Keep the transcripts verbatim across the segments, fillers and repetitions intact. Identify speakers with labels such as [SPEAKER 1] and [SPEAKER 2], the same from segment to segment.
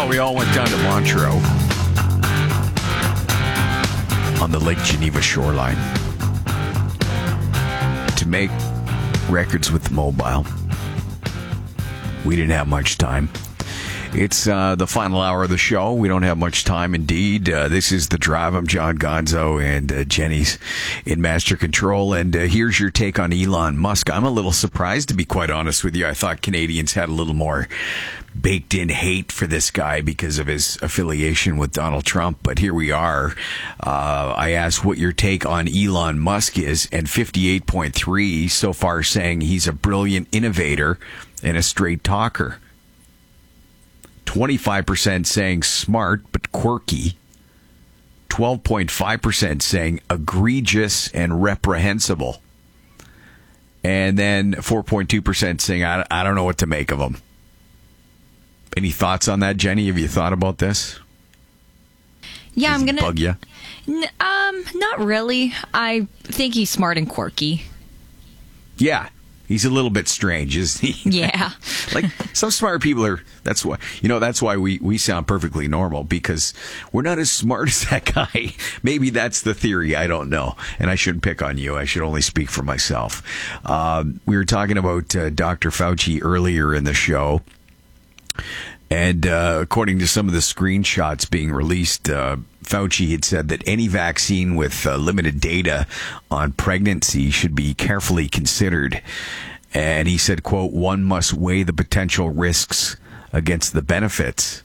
[SPEAKER 1] Well, we all went down to Montreux on the Lake Geneva shoreline to make records with the mobile. We didn't have much time. It's uh, the final hour of the show. We don't have much time, indeed. Uh, this is The Drive. I'm John Gonzo, and uh, Jenny's in Master Control. And uh, here's your take on Elon Musk. I'm a little surprised, to be quite honest with you. I thought Canadians had a little more baked-in hate for this guy because of his affiliation with Donald Trump. But here we are. Uh, I asked what your take on Elon Musk is, and fifty-eight point three so far saying he's a brilliant innovator and a straight talker. twenty-five percent saying smart but quirky. twelve point five percent saying egregious and reprehensible. And then four point two percent saying, I, I don't know what to make of him. Any thoughts on that, Jenny? Have you thought about this?
[SPEAKER 2] Yeah,
[SPEAKER 1] Does
[SPEAKER 2] I'm
[SPEAKER 1] it
[SPEAKER 2] going to...
[SPEAKER 1] bug you?
[SPEAKER 2] N- um, not really. I think he's smart and quirky.
[SPEAKER 1] Yeah. He's a little bit strange, isn't he?
[SPEAKER 2] Yeah.
[SPEAKER 1] Like, some smart people are, that's why, you know, that's why we, we sound perfectly normal, because we're not as smart as that guy. Maybe that's the theory. I don't know. And I shouldn't pick on you. I should only speak for myself. Um, we were talking about uh, Doctor Fauci earlier in the show. And uh, according to some of the screenshots being released, uh, Fauci had said that any vaccine with uh, limited data on pregnancy should be carefully considered. And he said, quote, one must weigh the potential risks against the benefits,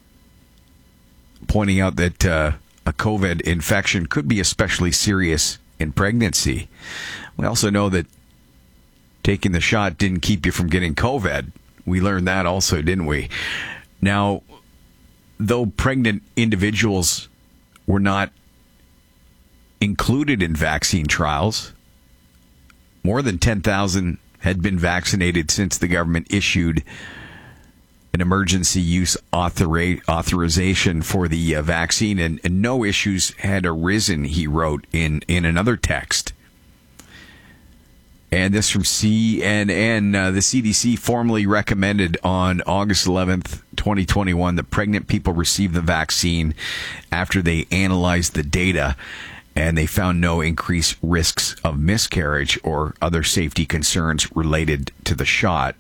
[SPEAKER 1] pointing out that uh, a COVID infection could be especially serious in pregnancy. We also know that taking the shot didn't keep you from getting COVID. We learned that also, didn't we? Now, though pregnant individuals were not included in vaccine trials, more than ten thousand had been vaccinated since the government issued an emergency use authori- authorization for the uh, vaccine, and, and no issues had arisen, he wrote in, in another text. And this from C N N. Uh, the C D C formally recommended on August eleventh, twenty twenty-one, that pregnant people receive the vaccine after they analyzed the data, and they found no increased risks of miscarriage or other safety concerns related to the shot.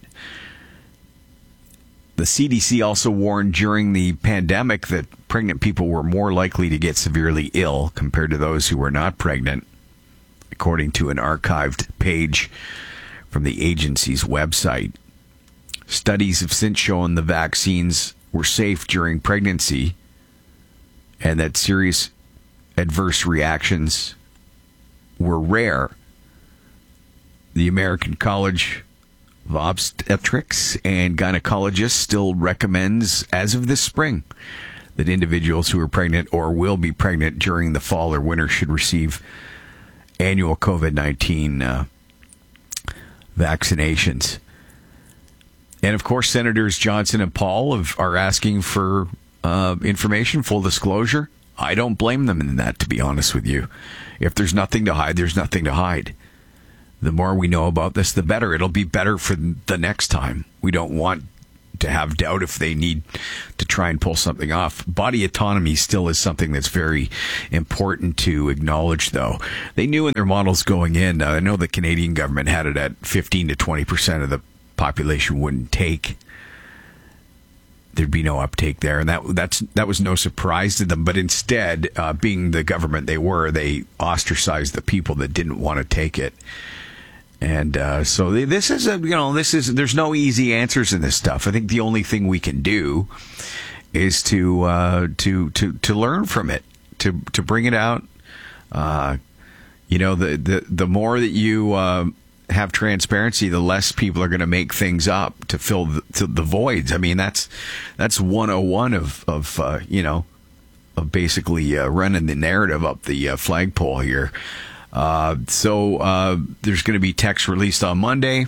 [SPEAKER 1] The C D C also warned during the pandemic that pregnant people were more likely to get severely ill compared to those who were not pregnant, according to an archived page from the agency's website. Studies have since shown the vaccines were safe during pregnancy and that serious adverse reactions were rare. The American College of Obstetrics and Gynecologists still recommends, as of this spring, that individuals who are pregnant or will be pregnant during the fall or winter should receive annual COVID nineteen uh, vaccinations. And, of course, Senators Johnson and Paul have, are asking for uh, information, full disclosure. I don't blame them in that, to be honest with you. If there's nothing to hide, there's nothing to hide. The more we know about this, the better. It'll be better for the next time. We don't want to have doubt if they need to try and pull something off. Body autonomy still is something that's very important to acknowledge, though. They knew in their models going in, uh, I know the Canadian government had it at fifteen to twenty percent of the population wouldn't take. There'd be no uptake there, and that that's that was no surprise to them. But instead, uh, being the government they were, they ostracized the people that didn't want to take it. And uh, so this is a, you know, this is, there's no easy answers in this stuff. I think the only thing we can do is to uh, to to to learn from it, to to bring it out. Uh, you know, the the the more that you uh, have transparency, the less people are going to make things up to fill the, to the voids. I mean, that's that's one oh one of of uh, you know, of basically uh, running the narrative up the uh, flagpole here. Uh, so uh, there's going to be text released on Monday.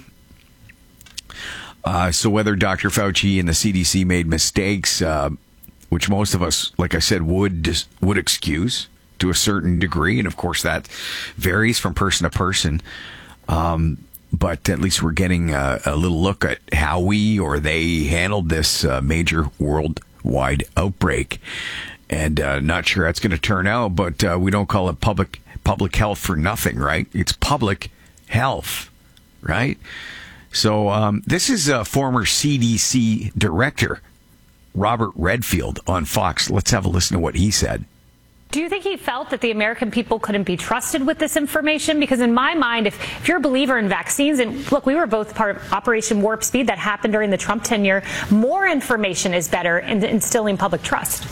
[SPEAKER 1] Uh, so whether Doctor Fauci and the C D C made mistakes, uh, which most of us, like I said, would would excuse to a certain degree, and of course that varies from person to person. Um, but at least we're getting a, a little look at how we or they handled this uh, major world wide outbreak. And uh, not sure how it's going to turn out, but uh, we don't call it public public health for nothing, right? It's public health, right? So um, this is a former C D C director, Robert Redfield, on Fox. Let's have a listen to what he said.
[SPEAKER 3] Do you think he felt that the American people couldn't be trusted with this information? Because in my mind, if, if you're a believer in vaccines, and look, we were both part of Operation Warp Speed that happened during the Trump tenure, more information is better in instilling public trust.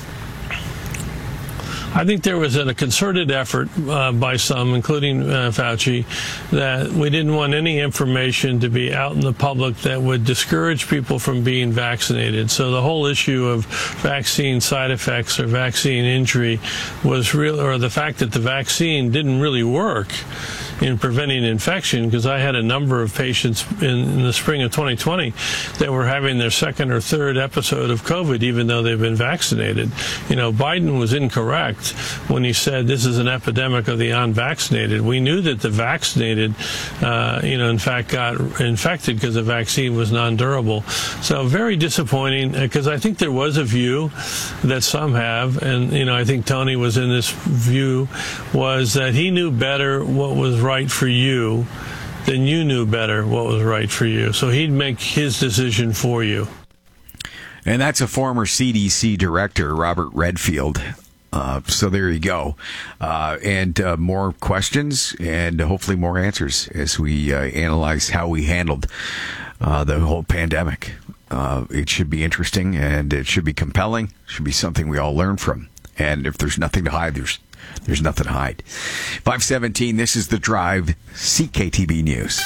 [SPEAKER 4] I think there was a concerted effort uh, by some, including uh, Fauci, that we didn't want any information to be out in the public that would discourage people from being vaccinated. So the whole issue of vaccine side effects or vaccine injury was real, or the fact that the vaccine didn't really work in preventing infection, because I had a number of patients in, in the spring of twenty twenty that were having their second or third episode of COVID, even though they've been vaccinated. You know, Biden was incorrect when he said this is an epidemic of the unvaccinated. We knew that the vaccinated, uh, you know, in fact got infected because the vaccine was non-durable. So very disappointing, because I think there was a view that some have, and, you know, I think Tony was in this view, was that he knew better what was right for you than you knew better what was right for you. So he'd make his decision for you.
[SPEAKER 1] And that's a former C D C director, Robert Redfield. Uh, so there you go. Uh, and uh, more questions and hopefully more answers as we uh, analyze how we handled uh, the whole pandemic. Uh, it should be interesting and it should be compelling. It should be something we all learn from. And if there's nothing to hide, there's there's nothing to hide. five seventeen, this is The Drive, C K T B News.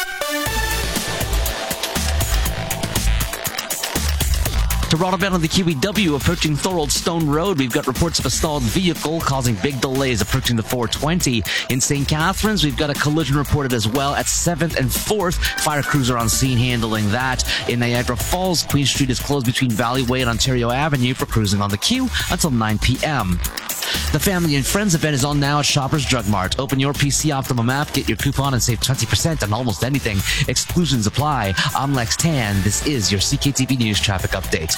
[SPEAKER 5] Toronto bound on the Q E W approaching Thorold Stone Road. We've got reports of a stalled vehicle causing big delays approaching the four twenty. In Saint Catharines, we've got a collision reported as well at seventh and fourth. Fire crews are on scene handling that. In Niagara Falls, Queen Street is closed between Valley Way and Ontario Avenue for cruising on the queue until nine p.m. The Family and Friends event is on now at Shoppers Drug Mart. Open your P C Optimum app, get your coupon, and save twenty percent on almost anything. Exclusions apply. I'm Lex Tan. This is your C K T V News traffic update.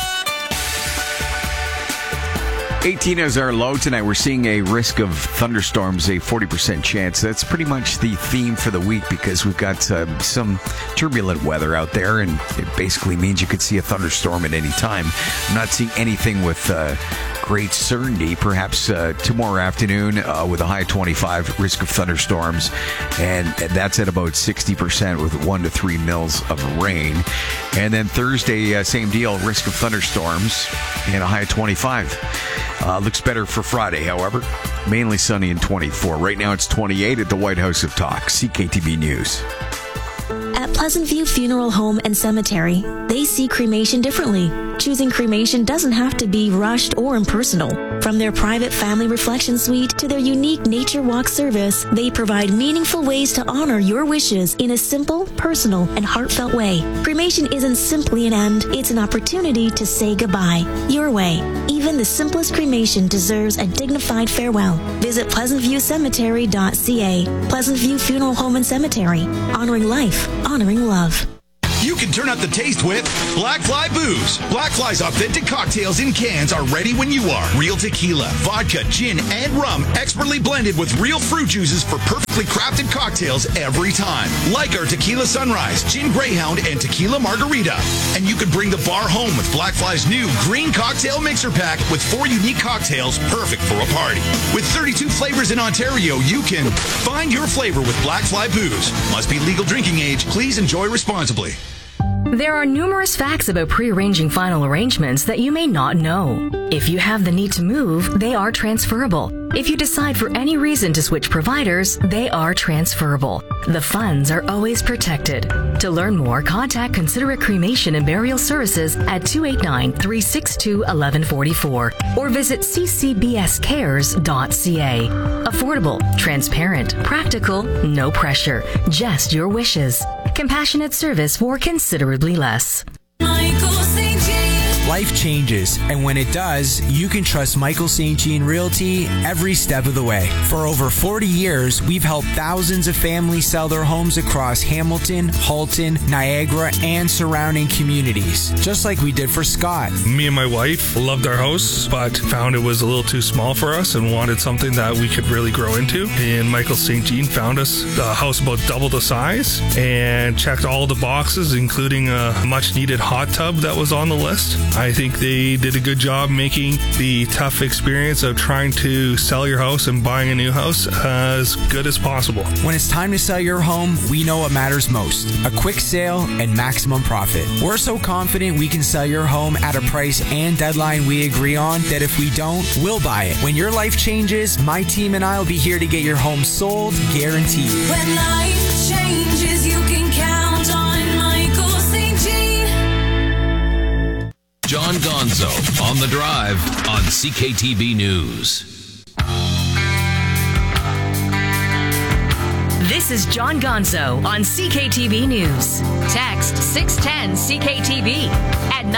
[SPEAKER 1] eighteen is our low tonight. We're seeing a risk of thunderstorms, a forty percent chance. That's pretty much the theme for the week because we've got uh, some turbulent weather out there, and it basically means you could see a thunderstorm at any time. I'm not seeing anything with uh, great certainty. Perhaps uh, tomorrow afternoon uh, with a high twenty-five, risk of thunderstorms, and that's at about sixty percent with one to three mils of rain. And then Thursday, uh, same deal, risk of thunderstorms and a high twenty-five. Uh, looks better for Friday, however. Mainly sunny and twenty-four. Right now it's twenty-eight at the White House of Talk. C K T V News.
[SPEAKER 6] At Pleasant View Funeral Home and Cemetery, they see cremation differently. Choosing cremation doesn't have to be rushed or impersonal. From their private family reflection suite to their unique nature walk service, they provide meaningful ways to honor your wishes in a simple, personal, and heartfelt way. Cremation isn't simply an end, it's an opportunity to say goodbye. Your way. Even the simplest cremation deserves a dignified farewell. Visit pleasant view cemetery dot c a. Pleasant View Funeral Home and Cemetery. Honoring life, honoring love.
[SPEAKER 7] You can turn up the taste with Black Fly Booze. Black Fly's authentic cocktails in cans are ready when you are. Real tequila, vodka, gin, and rum, expertly blended with real fruit juices for perfectly crafted cocktails every time. Like our Tequila Sunrise, Gin Greyhound, and Tequila Margarita. And you can bring the bar home with Black Fly's new Green Cocktail Mixer Pack with four unique cocktails perfect for a party. With thirty-two flavors in Ontario, you can find your flavor with Black Fly Booze. Must be legal drinking age. Please enjoy responsibly.
[SPEAKER 8] There are numerous facts about pre-arranging final arrangements that you may not know. If you have the need to move, they are transferable. If you decide for any reason to switch providers, they are transferable. The funds are always protected. To learn more, contact Considerate Cremation and Burial Services at two eight nine, three six two, one one four four or visit c c b s cares dot c a. Affordable, transparent, practical, no pressure, just your wishes. Compassionate service for considerably less.
[SPEAKER 9] Michael Saint James. life changes, and when it does, you can trust Michael Saint Jean Realty every step of the way. For over forty years, we've helped thousands of families sell their homes across Hamilton, Halton, Niagara, and surrounding communities, just like we did for Scott.
[SPEAKER 10] Me and my wife loved our house, but found it was a little too small for us and wanted something that we could really grow into. And Michael Saint Jean found us a house about double the size and checked all the boxes, including a much needed hot tub that was on the list. I think they did a good job making the tough experience of trying to sell your house and buying a new house as good as possible.
[SPEAKER 9] When it's time to sell your home, we know what matters most: a quick sale and maximum profit. We're so confident we can sell your home at a price and deadline we agree on that if we don't, we'll buy it. When your life changes, my team and I will be here to get your home sold, guaranteed.
[SPEAKER 11] When life changes, you can count on Michael Saint Jean.
[SPEAKER 12] John Gonzo on The Drive on C K T B News.
[SPEAKER 8] This is John Gonzo on C K T B News.
[SPEAKER 2] Text six ten C K T B at